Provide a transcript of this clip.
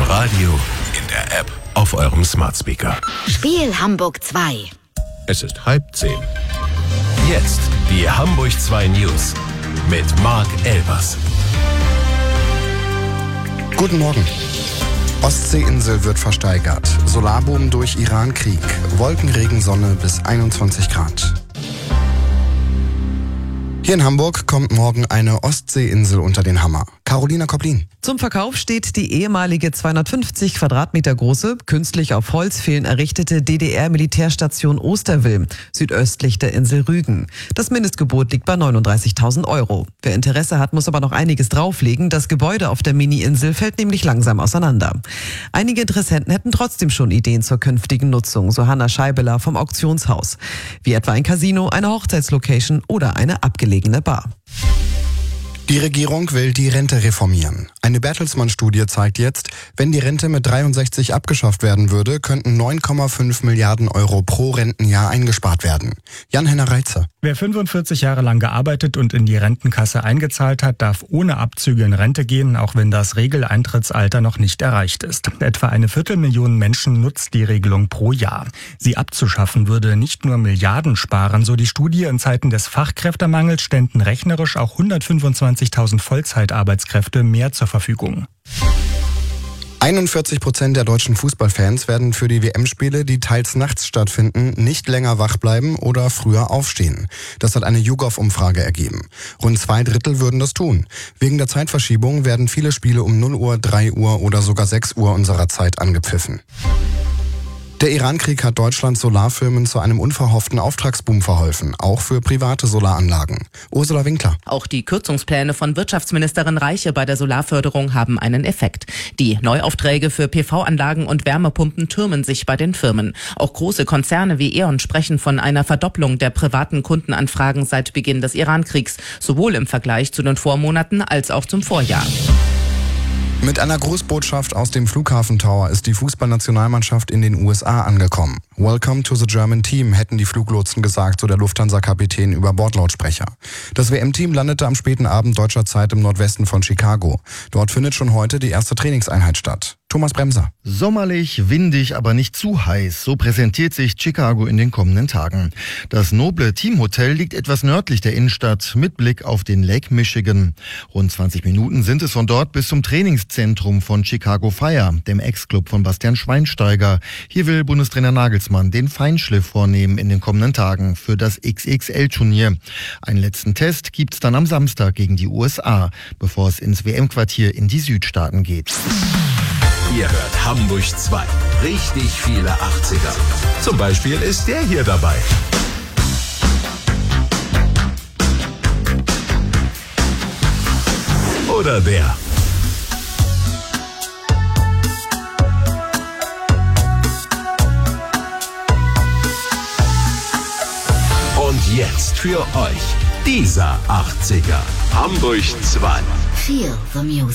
Radio, in der App, auf eurem Smart Speaker. Spiel Hamburg 2. Es ist 9:30. Jetzt die Hamburg 2 News mit Marc Elbers. Guten Morgen. Ostseeinsel wird versteigert. Solarboom durch Iran-Krieg. Wolkenregen, Sonne bis 21 Grad. Hier in Hamburg kommt morgen eine Ostseeinsel unter den Hammer. Carolina Koplin. Zum Verkauf steht die ehemalige 250 Quadratmeter große, künstlich auf Holzpfählen errichtete DDR-Militärstation Osterwilm, südöstlich der Insel Rügen. Das Mindestgebot liegt bei 39.000 €. Wer Interesse hat, muss aber noch einiges drauflegen. Das Gebäude auf der Mini-Insel fällt nämlich langsam auseinander. Einige Interessenten hätten trotzdem schon Ideen zur künftigen Nutzung, so Hanna Scheibeler vom Auktionshaus. Wie etwa ein Casino, eine Hochzeitslocation oder eine abgelegene Bar. Die Regierung will die Rente reformieren. Eine Bertelsmann-Studie zeigt jetzt, wenn die Rente mit 63 abgeschafft werden würde, könnten 9,5 Milliarden € pro Rentenjahr eingespart werden. Jan-Henner Reitze. Wer 45 Jahre lang gearbeitet und in die Rentenkasse eingezahlt hat, darf ohne Abzüge in Rente gehen, auch wenn das Regeleintrittsalter noch nicht erreicht ist. Etwa 250.000 Menschen nutzt die Regelung pro Jahr. Sie abzuschaffen würde nicht nur Milliarden sparen, so die Studie. In Zeiten des Fachkräftemangels ständen rechnerisch auch 125.000 Vollzeitarbeitskräfte mehr zur Verfügung. 41% der deutschen Fußballfans werden für die WM-Spiele, die teils nachts stattfinden, nicht länger wach bleiben oder früher aufstehen. Das hat eine YouGov-Umfrage ergeben. Rund 2/3 würden das tun. Wegen der Zeitverschiebung werden viele Spiele um 0 Uhr, 3 Uhr oder sogar 6 Uhr unserer Zeit angepfiffen. Der Iran-Krieg hat Deutschlands Solarfirmen zu einem unverhofften Auftragsboom verholfen, auch für private Solaranlagen. Ursula Winkler. Auch die Kürzungspläne von Wirtschaftsministerin Reiche bei der Solarförderung haben einen Effekt. Die Neuaufträge für PV-Anlagen und Wärmepumpen türmen sich bei den Firmen. Auch große Konzerne wie E.ON sprechen von einer Verdopplung der privaten Kundenanfragen seit Beginn des Iran-Kriegs, sowohl im Vergleich zu den Vormonaten als auch zum Vorjahr. Mit einer Grußbotschaft aus dem Flughafen Tower ist die Fußballnationalmannschaft in den USA angekommen. Welcome to the German Team, hätten die Fluglotsen gesagt, so der Lufthansa-Kapitän über Bordlautsprecher. Das WM-Team landete am späten Abend deutscher Zeit im Nordwesten von Chicago. Dort findet schon heute die erste Trainingseinheit statt. Thomas Bremser. Sommerlich, windig, aber nicht zu heiß. So präsentiert sich Chicago in den kommenden Tagen. Das noble Teamhotel liegt etwas nördlich der Innenstadt mit Blick auf den Lake Michigan. Rund 20 Minuten sind es von dort bis zum Trainingszentrum von Chicago Fire, dem Ex-Club von Bastian Schweinsteiger. Hier will Bundestrainer Nagelsmann den Feinschliff vornehmen in den kommenden Tagen für das XXL-Turnier. Einen letzten Test gibt's dann am Samstag gegen die USA, bevor es ins WM-Quartier in die Südstaaten geht. Ihr hört Hamburg 2. Richtig viele 80er. Zum Beispiel ist der hier dabei. Oder der. Und jetzt für euch dieser 80er. Hamburg 2. Feel the music.